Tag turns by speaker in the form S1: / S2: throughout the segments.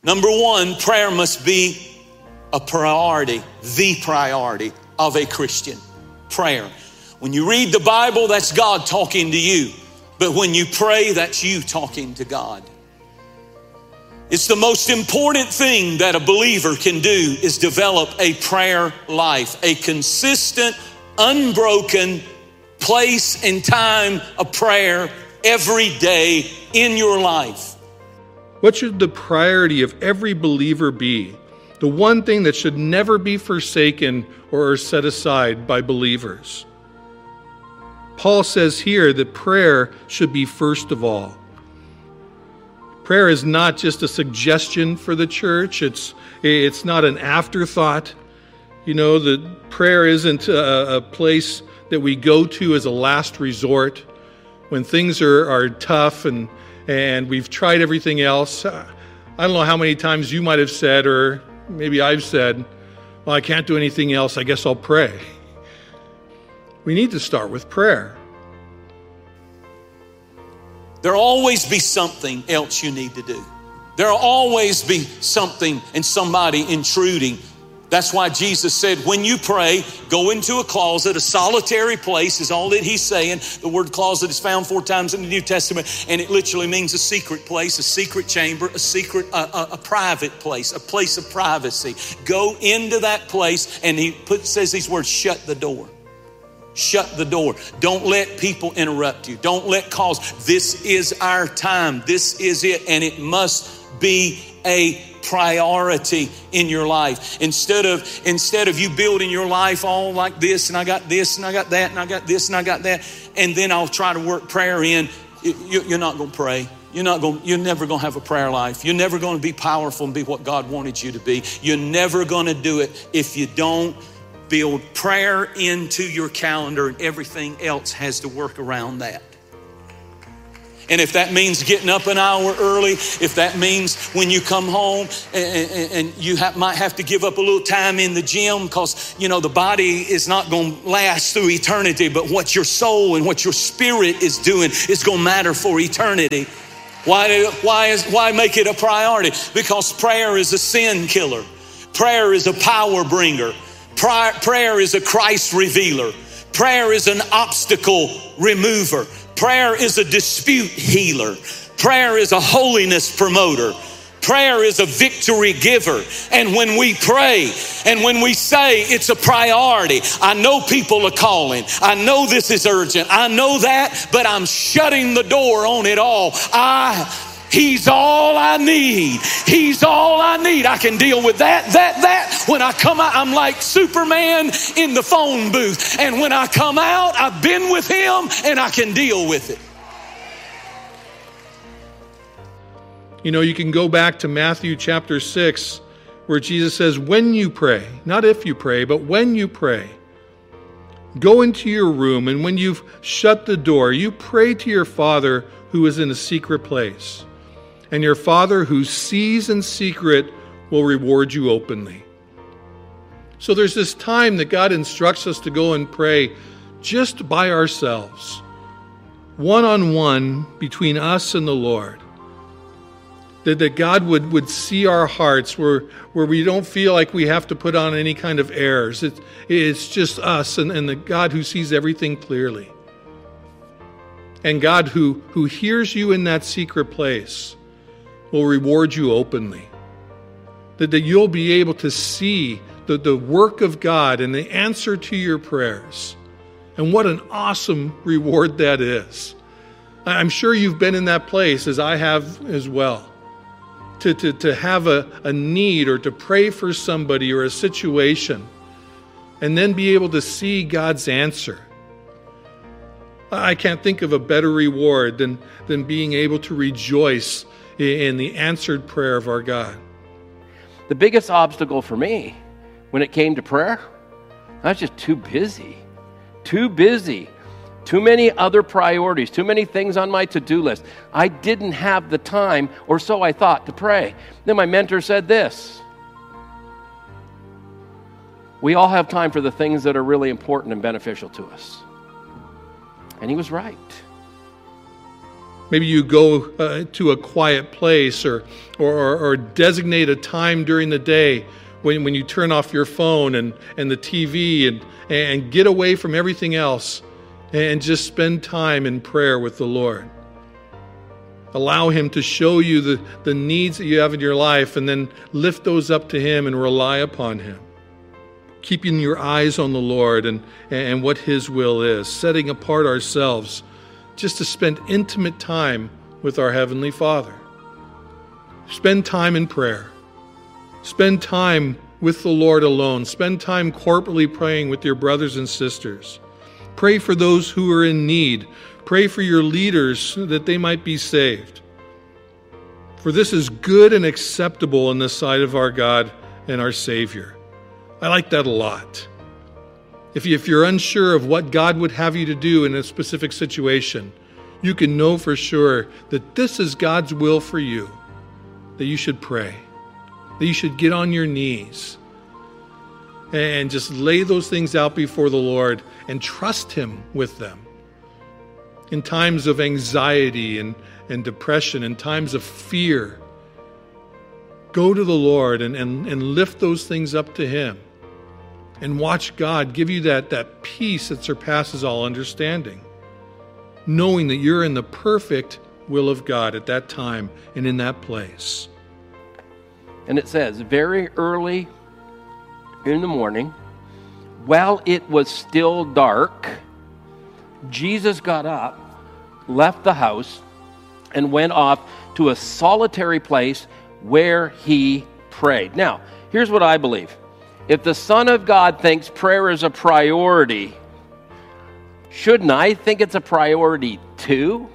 S1: Number one, prayer must be a priority, the priority of a Christian. Prayer. When you read the Bible, that's God talking to you. But when you pray, that's you talking to God. It's the most important thing that a believer can do is develop a prayer life, a consistent, unbroken place and time of prayer every day in your life.
S2: What should the priority of every believer be? The one thing that should never be forsaken or set aside by believers. Paul says here that prayer should be first of all. Prayer is not just a suggestion for the church. It's not an afterthought. You know, the prayer isn't a place that we go to as a last resort when things are tough and we've tried everything else. I don't know how many times you might have said, or maybe I've said, well, I can't do anything else. I guess I'll pray. We need to start with prayer.
S1: There'll always be something else you need to do. There'll always be something and somebody intruding. That's why Jesus said, when you pray, go into a closet. A solitary place is all that he's saying. The word closet is found 4 times in the New Testament, and it literally means a secret place, a secret chamber, a private place, a place of privacy. Go into that place, and says these words, shut the door. Shut the door. Don't let people interrupt you. Don't let calls. This is our time. This is it. And it must be a priority in your life. Instead of you building your life all like this, and I got this, and I got that, and I got this, and I got that, and then I'll try to work prayer in, you're not going to pray. You're never going to have a prayer life. You're never going to be powerful and be what God wanted you to be. You're never going to do it if you don't build prayer into your calendar, and everything else has to work around that. And if that means getting up an hour early, if that means when you come home and you might have to give up a little time in the gym because, the body is not going to last through eternity, but what your soul and what your spirit is doing is going to matter for eternity. Why make it a priority? Because prayer is a sin killer. Prayer is a power bringer. Prayer is a Christ revealer. Prayer is an obstacle remover. Prayer is a dispute healer. Prayer is a holiness promoter. Prayer is a victory giver. And when we pray and when we say it's a priority, I know people are calling. I know this is urgent. I know that, but I'm shutting the door on it all. He's all I need. He's all I need. I can deal with that. When I come out, I'm like Superman in the phone booth. And when I come out, I've been with him and I can deal with it.
S2: You can go back to Matthew chapter 6, where Jesus says, when you pray, not if you pray, but when you pray, go into your room, and when you've shut the door, you pray to your Father who is in a secret place. And your Father who sees in secret will reward you openly. So there's this time that God instructs us to go and pray just by ourselves, one-on-one between us and the Lord. That God would see our hearts where we don't feel like we have to put on any kind of airs. It's just us and the God who sees everything clearly. And God who hears you in that secret place will reward you openly. That you'll be able to see the work of God and the answer to your prayers. And what an awesome reward that is. I'm sure you've been in that place, as I have as well. To have a need or to pray for somebody or a situation and then be able to see God's answer. I can't think of a better reward than being able to rejoice in the answered prayer of our God.
S3: The biggest obstacle for me when it came to prayer, I was just too busy. Too many other priorities, too many things on my to-do list. I didn't have the time, or so I thought, to pray. Then my mentor said this: we all have time for the things that are really important and beneficial to us. And he was right.
S2: Maybe you go to a quiet place or designate a time during the day when you turn off your phone and the TV and get away from everything else and just spend time in prayer with the Lord. Allow Him to show you the needs that you have in your life, and then lift those up to Him and rely upon Him. Keeping your eyes on the Lord and what His will is, setting apart ourselves just to spend intimate time with our Heavenly Father. Spend time in prayer. Spend time with the Lord alone. Spend time corporately praying with your brothers and sisters. Pray for those who are in need. Pray for your leaders that they might be saved. For this is good and acceptable in the sight of our God and our Savior. I like that a lot. If you're unsure of what God would have you to do in a specific situation, you can know for sure that this is God's will for you, that you should pray, that you should get on your knees and just lay those things out before the Lord and trust Him with them. In times of anxiety and depression, in times of fear, go to the Lord and lift those things up to Him. And watch God give you that peace that surpasses all understanding, knowing that you're in the perfect will of God at that time and in that place.
S3: And it says, very early in the morning, while it was still dark, Jesus got up, left the house, and went off to a solitary place where He prayed. Now, here's what I believe. If the Son of God thinks prayer is a priority, shouldn't I think it's a priority too?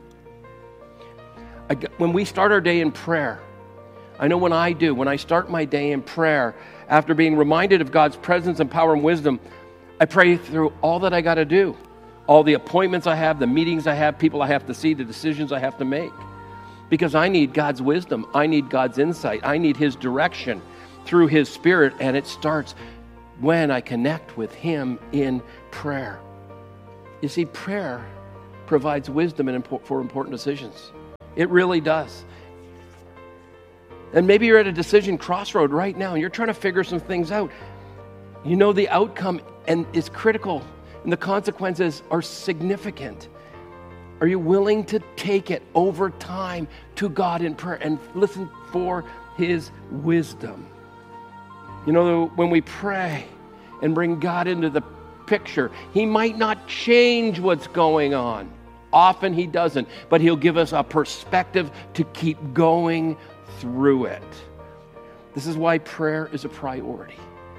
S3: When we start our day in prayer, I know when I start my day in prayer, after being reminded of God's presence and power and wisdom, I pray through all that I got to do, all the appointments I have, the meetings I have, people I have to see, the decisions I have to make. Because I need God's wisdom. I need God's insight. I need His direction through His Spirit, and it starts when I connect with Him in prayer. You see, prayer provides wisdom for important decisions. It really does. And maybe you're at a decision crossroad right now, and you're trying to figure some things out. You know the outcome and is critical, and the consequences are significant. Are you willing to take it over time to God in prayer and listen for His wisdom? You know, when we pray and bring God into the picture, He might not change what's going on. Often He doesn't, but He'll give us a perspective to keep going through it. This is why prayer is a priority.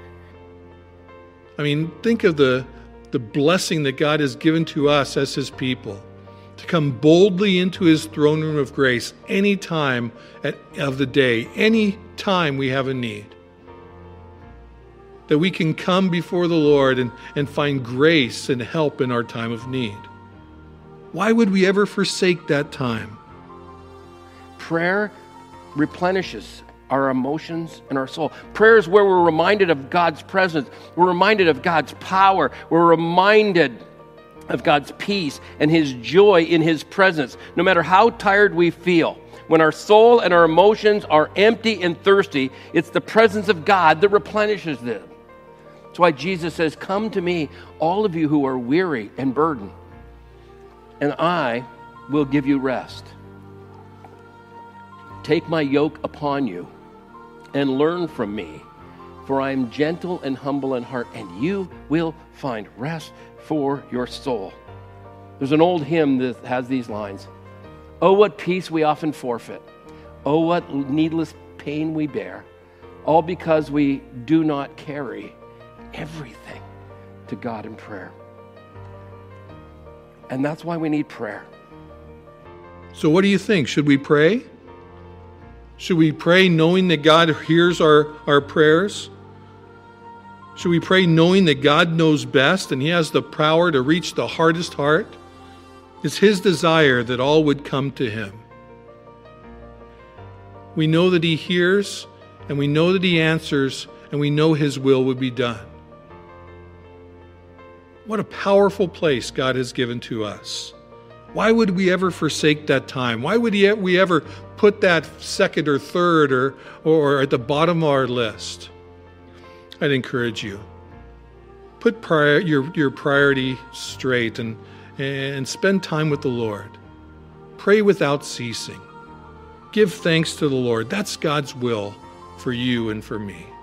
S2: I mean, think of the blessing that God has given to us as His people, to come boldly into His throne room of grace any time of the day, any time we have a need. That we can come before the Lord and find grace and help in our time of need. Why would we ever forsake that time?
S3: Prayer replenishes our emotions and our soul. Prayer is where we're reminded of God's presence. We're reminded of God's power. We're reminded of God's peace and His joy in His presence. No matter how tired we feel, when our soul and our emotions are empty and thirsty, it's the presence of God that replenishes them. That's why Jesus says, "Come to me, all of you who are weary and burdened, and I will give you rest. Take my yoke upon you and learn from me, for I am gentle and humble in heart, and you will find rest for your soul." There's an old hymn that has these lines. "Oh, what peace we often forfeit. Oh, what needless pain we bear, all because we do not carry everything to God in prayer." And that's why we need prayer.
S2: So what do you think? Should we pray? Should we pray knowing that God hears our prayers? Should we pray knowing that God knows best and He has the power to reach the hardest heart? It's His desire that all would come to Him. We know that He hears, and we know that He answers, and we know His will would be done. What a powerful place God has given to us. Why would we ever forsake that time? Why would we ever put that second or third or at the bottom of our list? I'd encourage you. Put your priority straight and spend time with the Lord. Pray without ceasing. Give thanks to the Lord. That's God's will for you and for me.